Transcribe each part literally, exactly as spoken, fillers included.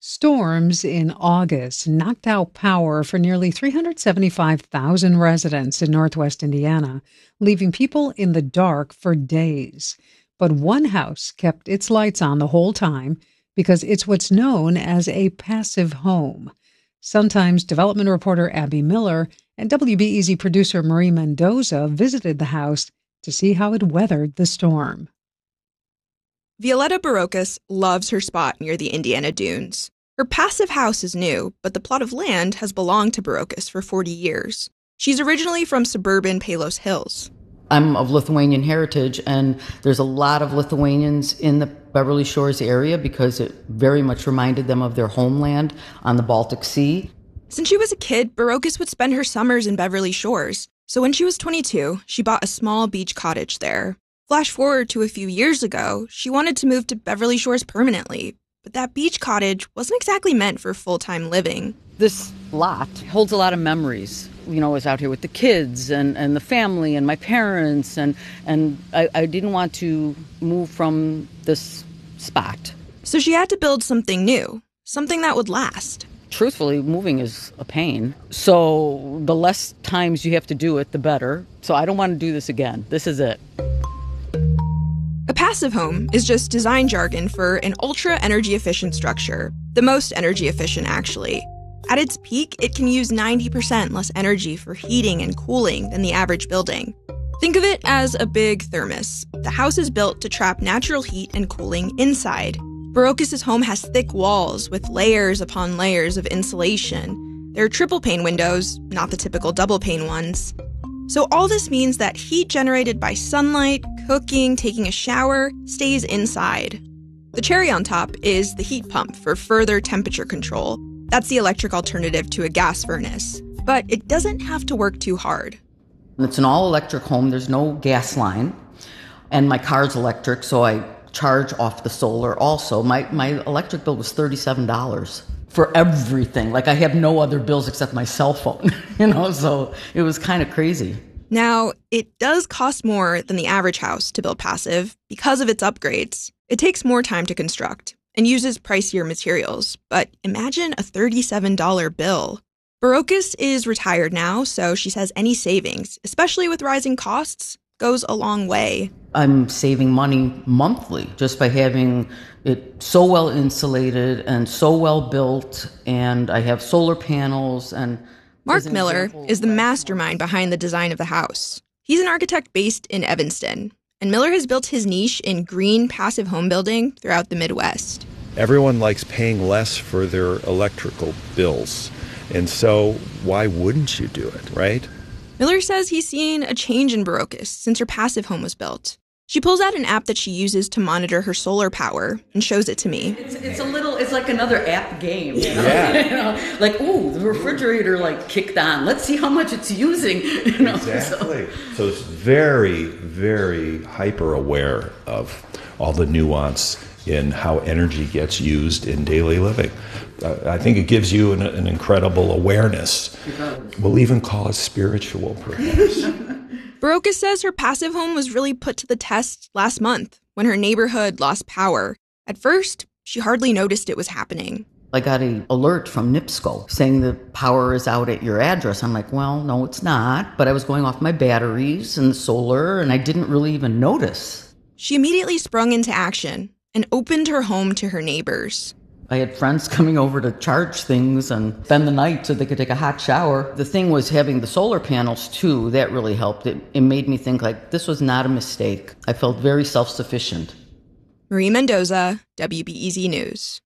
Storms in August knocked out power for nearly three hundred seventy-five thousand residents in northwest Indiana, leaving people in the dark for days. But one house kept its lights on the whole time because it's what's known as a passive home. Sun-Times development reporter Abby Miller and W B E Z producer Marie Mendoza visited the house to see how it weathered the storm. Violetta Barocas loves her spot near the Indiana Dunes. Her passive house is new, but the plot of land has belonged to Barocas for forty years. She's originally from suburban Palos Hills. I'm of Lithuanian heritage, and there's a lot of Lithuanians in the Beverly Shores area because it very much reminded them of their homeland on the Baltic Sea. Since she was a kid, Barocas would spend her summers in Beverly Shores. So when she was twenty-two, she bought a small beach cottage there. Flash forward to a few years ago, she wanted to move to Beverly Shores permanently, but that beach cottage wasn't exactly meant for full-time living. This lot holds a lot of memories. You know, I was out here with the kids and, and the family and my parents, and, and I, I didn't want to move from this spot. So she had to build something new, something that would last. Truthfully, moving is a pain. So the less times you have to do it, the better. So I don't want to do this again. This is it. A passive home is just design jargon for an ultra-energy efficient structure, the most energy efficient, actually. At its peak, it can use ninety percent less energy for heating and cooling than the average building. Think of it as a big thermos. The house is built to trap natural heat and cooling inside. Barocas' home has thick walls with layers upon layers of insulation. There are triple-pane windows, not the typical double-pane ones. So all this means that heat generated by sunlight, cooking, taking a shower, stays inside. The cherry on top is the heat pump for further temperature control. That's the electric alternative to a gas furnace. But it doesn't have to work too hard. It's an all-electric home. There's no gas line. And my car's electric, so I charge off the solar also. My, my electric bill was thirty-seven dollars. For everything. Like, I have no other bills except my cell phone, you know, so it was kind of crazy. Now, it does cost more than the average house to build passive because of its upgrades. It takes more time to construct and uses pricier materials, but imagine a thirty-seven dollars bill. Barocas is retired now, so she says any savings, especially with rising costs, goes a long way. I'm saving money monthly just by having it so well insulated and so well built, and I have solar panels. And Mark Miller is the mastermind behind the design of the house. He's an architect based in Evanston, and Miller has built his niche in green passive home building throughout the Midwest. Everyone likes paying less for their electrical bills, and so why wouldn't you do it, right? Miller says he's seen a change in Barocas since her passive home was built. She pulls out an app that she uses to monitor her solar power and shows it to me. It's, it's a little, it's like another app game. You know? Yeah. You know? Like, ooh, the refrigerator like kicked on. Let's see how much it's using. You know? Exactly. So. so it's very, very hyper aware of all the nuance in how energy gets used in daily living. Uh, I think it gives you an, an incredible awareness. We'll even call it spiritual, perhaps. Barocas says her passive home was really put to the test last month when her neighborhood lost power. At first, she hardly noticed it was happening. I got an alert from NIPSCO saying the power is out at your address. I'm like, well, no, it's not. But I was going off my batteries and the solar, and I didn't really even notice. She immediately sprung into action and opened her home to her neighbors. I had friends coming over to charge things and spend the night so they could take a hot shower. The thing was having the solar panels, too. That really helped. It, it made me think, like, this was not a mistake. I felt very self-sufficient. Marie Mendoza, W B E Z News.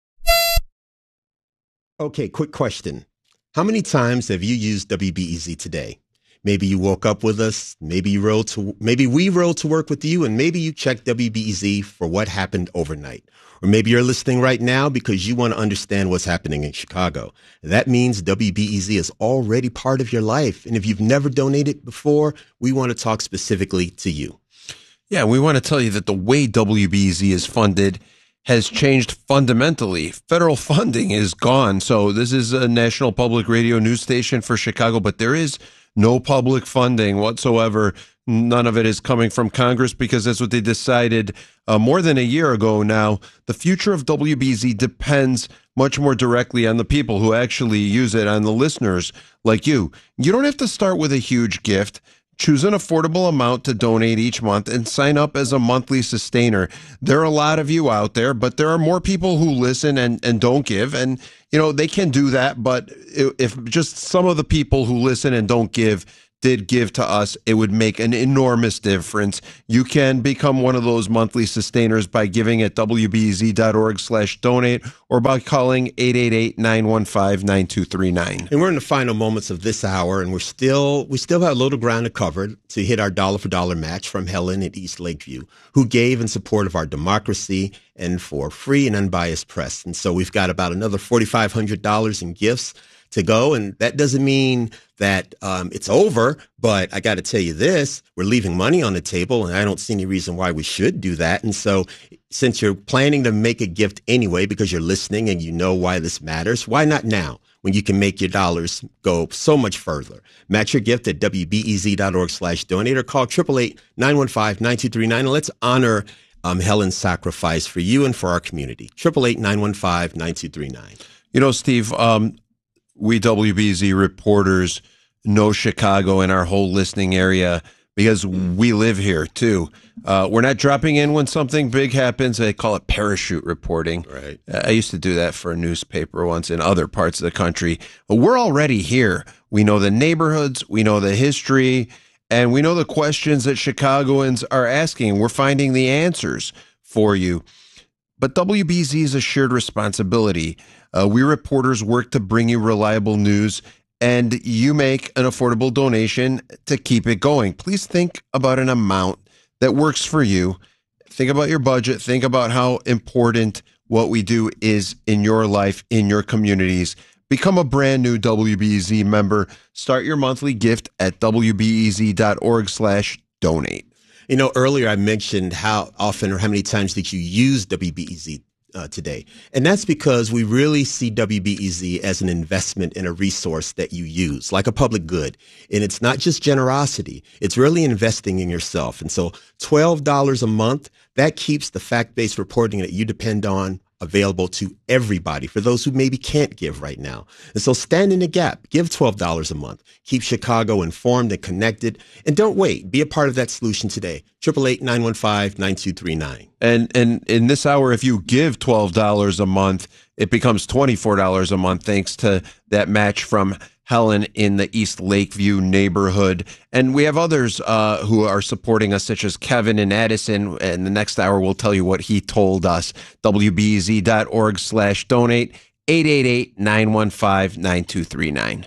Okay, quick question. How many times have you used W B E Z today? Maybe you woke up with us, maybe you rode to, maybe we rode to work with you, and maybe you checked W B E Z for what happened overnight. Or maybe you're listening right now because you want to understand what's happening in Chicago. That means W B E Z is already part of your life. And if you've never donated before, we want to talk specifically to you. Yeah, we want to tell you that the way W B E Z is funded has changed fundamentally. Federal funding is gone. So this is a national public radio news station for Chicago, but there is no public funding whatsoever None of it is coming from Congress because that's what they decided uh, more than a year ago now. The future of W B Z depends much more directly on the people who actually use it, on the listeners like you. You don't have to start with a huge gift. Choose an affordable amount to donate each month and sign up as a monthly sustainer. There are a lot of you out there, but there are more people who listen and, and don't give. And, you know, they can do that. But if just some of the people who listen and don't give did give to us, it would make an enormous difference. You can become one of those monthly sustainers by giving at W B E Z dot org slash donate or by calling eight eight eight, nine one five, nine two three nine. And we're in the final moments of this hour, and we're still we still have a little ground to cover to hit our dollar for dollar match from Helen at East Lakeview, who gave in support of our democracy and for free and unbiased press. And so we've got about another four thousand five hundred dollars in gifts to go. And that doesn't mean that um, it's over, but I got to tell you this, we're leaving money on the table, and I don't see any reason why we should do that. And so since you're planning to make a gift anyway, because you're listening and you know why this matters, why not now when you can make your dollars go so much further? Match your gift at W B E Z dot org slash donate or call eight eight eight, nine one five, nine two three nine. And let's honor um, Helen's sacrifice for you and for our community. eight eight eight, nine one five, nine two three nine. You know, Steve, um, we W B Z reporters know Chicago and our whole listening area because we live here too. Uh, we're not dropping in when something big happens. They call it parachute reporting. Right. I used to do that for a newspaper once in other parts of the country. But we're already here. We know the neighborhoods, we know the history, and we know the questions that Chicagoans are asking. We're finding the answers for you. But W B Z is a shared responsibility. Uh, we reporters work to bring you reliable news, and you make an affordable donation to keep it going. Please think about an amount that works for you. Think about your budget. Think about how important what we do is in your life, in your communities. Become a brand new W B E Z member. Start your monthly gift at W B E Z dot org slash donate. You know, earlier I mentioned how often or how many times did you use W B E Z uh, today? And that's because we really see W B E Z as an investment in a resource that you use, like a public good. And it's not just generosity. It's really investing in yourself. And so twelve dollars a month, that keeps the fact-based reporting that you depend on available to everybody, for those who maybe can't give right now. And so stand in the gap. Give twelve dollars a month. Keep Chicago informed and connected. And don't wait. Be a part of that solution today. eight eight eight, nine one five, nine two three nine. And and in this hour, if you give twelve dollars a month, it becomes twenty-four dollars a month thanks to that match from Helen in the East Lakeview neighborhood. And we have others uh, who are supporting us, such as Kevin in Addison. And the next hour, we'll tell you what he told us. W B E Z dot org slash donate, eight eight eight, nine one five, nine two three nine.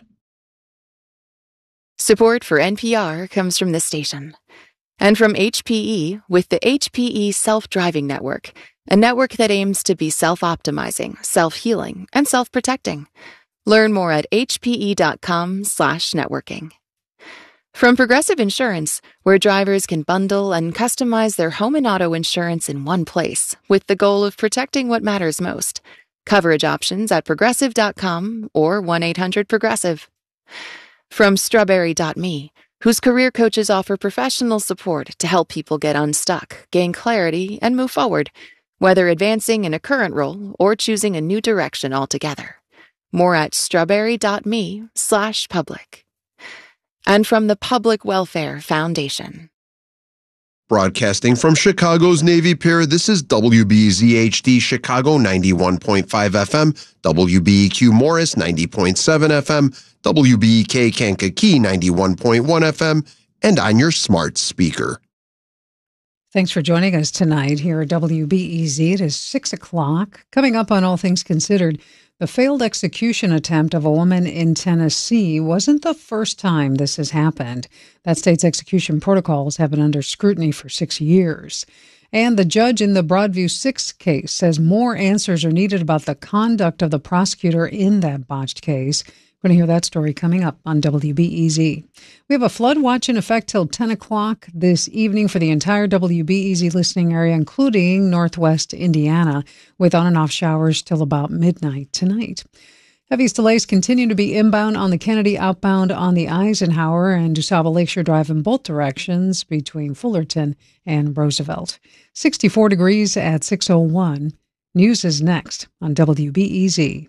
Support for N P R comes from this station. And from H P E with the H P E Self-Driving Network, a network that aims to be self-optimizing, self-healing, and self-protecting. Learn more at hpe.com slash networking. From Progressive Insurance, where drivers can bundle and customize their home and auto insurance in one place with the goal of protecting what matters most. Coverage options at progressive dot com or one eight hundred progressive. From Strawberry dot me, whose career coaches offer professional support to help people get unstuck, gain clarity, and move forward, whether advancing in a current role or choosing a new direction altogether. More at strawberry.me slash public. And from the Public Welfare Foundation. Broadcasting from Chicago's Navy Pier, this is W B Z H D Chicago ninety-one point five F M, W B E Q Morris ninety point seven F M, W B E K Kankakee ninety-one point one F M, and on your smart speaker. Thanks for joining us tonight here at W B E Z. It is six o'clock. Coming up on All Things Considered, the failed execution attempt of a woman in Tennessee wasn't the first time this has happened. That state's execution protocols have been under scrutiny for six years. And the judge in the Broadview six case says more answers are needed about the conduct of the prosecutor in that botched case. We're going to hear that story coming up on W B E Z. We have a flood watch in effect till ten o'clock this evening for the entire W B E Z listening area, including northwest Indiana, with on and off showers till about midnight tonight. Heaviest delays continue to be inbound on the Kennedy, outbound on the Eisenhower and DuSable Lakeshore Drive in both directions between Fullerton and Roosevelt. sixty-four degrees at six oh one. News is next on W B E Z.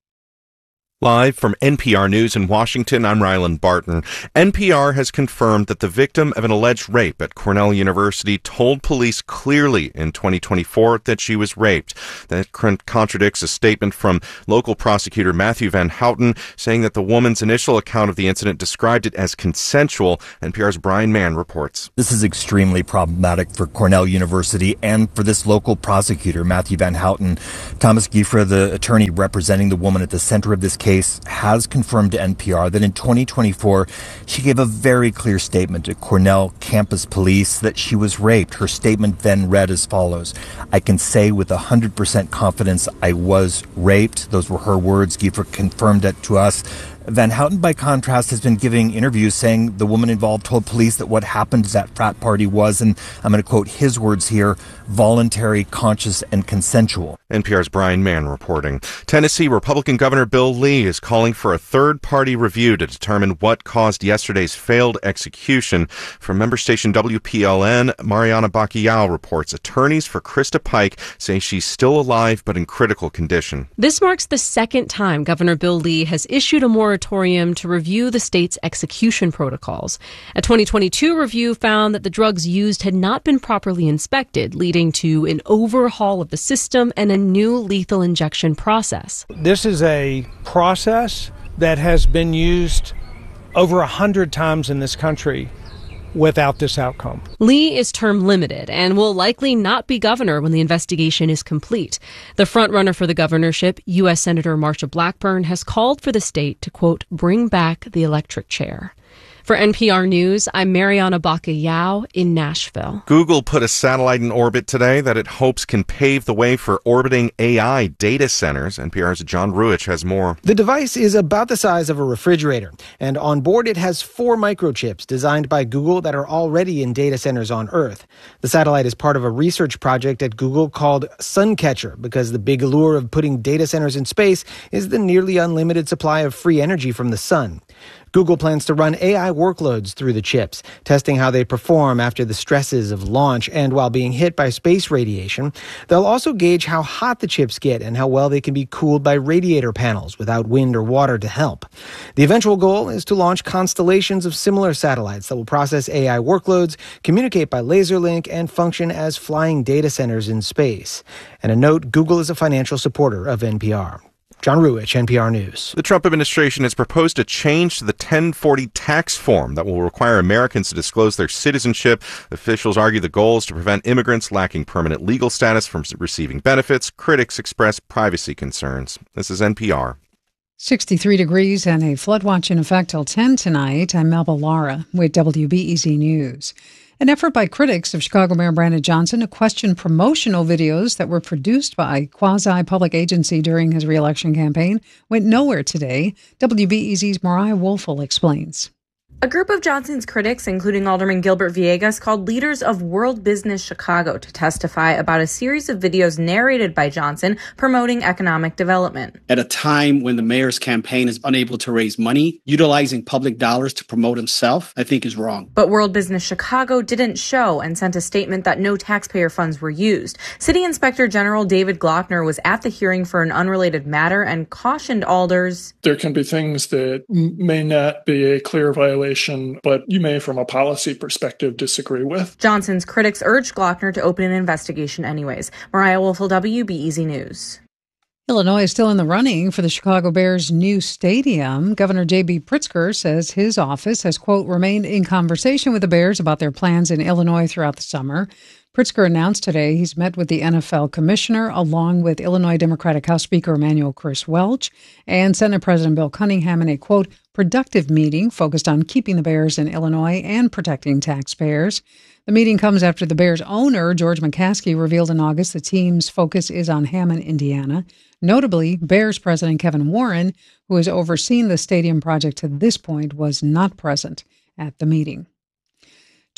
Live from N P R News in Washington, I'm Ryland Barton. N P R has confirmed that the victim of an alleged rape at Cornell University told police clearly in twenty twenty-four that she was raped. That contradicts a statement from local prosecutor Matthew Van Houten, saying that the woman's initial account of the incident described it as consensual. N P R's Brian Mann reports. This is extremely problematic for Cornell University and for this local prosecutor, Matthew Van Houten. Thomas Giefra, the attorney representing the woman at the center of this case, has confirmed to N P R that in twenty twenty-four, she gave a very clear statement to Cornell campus police that she was raped. Her statement then read as follows: "I can say with one hundred percent confidence I was raped." Those were her words. Giefra confirmed it to us. Van Houten, by contrast, has been giving interviews saying the woman involved told police that what happened at that frat party was, and I'm going to quote his words here, voluntary, conscious, and consensual. N P R's Brian Mann reporting. Tennessee Republican Governor Bill Lee is calling for a third-party review to determine what caused yesterday's failed execution. From member station W P L N, Mariana Bacquiao reports attorneys for Krista Pike say she's still alive but in critical condition. This marks the second time Governor Bill Lee has issued a moratorium to review the state's execution protocols. A twenty twenty-two review found that the drugs used had not been properly inspected, leading to an overhaul of the system and a new lethal injection process. This is a process that has been used over a hundred times in this country without this outcome. Lee is term limited and will likely not be governor when the investigation is complete. The frontrunner for the governorship, U S Senator Marsha Blackburn, has called for the state to, quote, bring back the electric chair. For N P R News, I'm Mariana Bacquiao in Nashville. Google put a satellite in orbit today that it hopes can pave the way for orbiting A I data centers. N P R's John Ruich has more. The device is about the size of a refrigerator, and on board it has four microchips designed by Google that are already in data centers on Earth. The satellite is part of a research project at Google called Suncatcher, because the big allure of putting data centers in space is the nearly unlimited supply of free energy from the sun. Google plans to run A I workloads through the chips, testing how they perform after the stresses of launch and while being hit by space radiation. They'll also gauge how hot the chips get and how well they can be cooled by radiator panels without wind or water to help. The eventual goal is to launch constellations of similar satellites that will process A I workloads, communicate by laser link, and function as flying data centers in space. And a note, Google is a financial supporter of N P R. John Ruich, N P R News. The Trump administration has proposed a change to the ten forty tax form that will require Americans to disclose their citizenship. Officials argue the goal is to prevent immigrants lacking permanent legal status from receiving benefits. Critics express privacy concerns. This is N P R. sixty-three degrees and a flood watch in effect till ten tonight. I'm Melba Lara with W B E Z News. An effort by critics of Chicago Mayor Brandon Johnson to question promotional videos that were produced by a quasi-public agency during his re-election campaign went nowhere today. W B E Z's Mariah Woelfel explains. A group of Johnson's critics, including Alderman Gilbert Villegas, called leaders of World Business Chicago to testify about a series of videos narrated by Johnson promoting economic development. At a time when the mayor's campaign is unable to raise money, utilizing public dollars to promote himself, I think is wrong. But World Business Chicago didn't show and sent a statement that no taxpayer funds were used. City Inspector General David Glockner was at the hearing for an unrelated matter and cautioned alders. There can be things that may not be a clear violation, but you may, from a policy perspective, disagree with. Johnson's critics urged Glockner to open an investigation anyways. Mariah Woelfel, W B E Z News. Illinois is still in the running for the Chicago Bears' new stadium. Governor J B Pritzker says his office has, quote, remained in conversation with the Bears about their plans in Illinois throughout the summer. Pritzker announced today he's met with the N F L commissioner along with Illinois Democratic House Speaker Emanuel Chris Welch and Senate President Bill Cunningham in a, quote, productive meeting focused on keeping the Bears in Illinois and protecting taxpayers. The meeting comes after the Bears owner, George McCaskey, revealed in August the team's focus is on Hammond, Indiana. Notably, Bears President Kevin Warren, who has overseen the stadium project to this point, was not present at the meeting.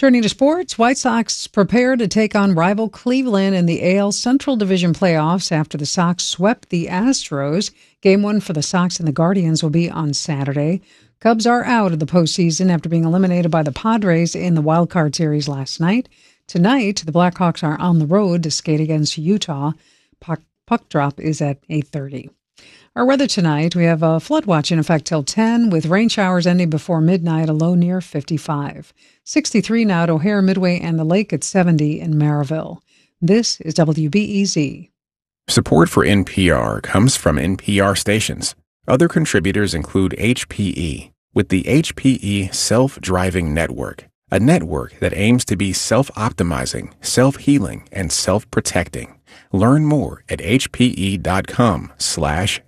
Turning to sports, White Sox prepare to take on rival Cleveland in the A L Central Division playoffs after the Sox swept the Astros. Game one for the Sox and the Guardians will be on Saturday. Cubs are out of the postseason after being eliminated by the Padres in the Wild Card Series last night. Tonight, the Blackhawks are on the road to skate against Utah. Puck, puck drop is at eight thirty. Our weather tonight, we have a flood watch in effect till ten, with rain showers ending before midnight, a low near fifty-five. sixty-three now at O'Hare, Midway, and the Lake at seventy in Maryville. This is W B E Z. Support for N P R comes from N P R stations. Other contributors include H P E, with the H P E Self-Driving Network, a network that aims to be self-optimizing, self-healing, and self-protecting. Learn more at hpe.com slash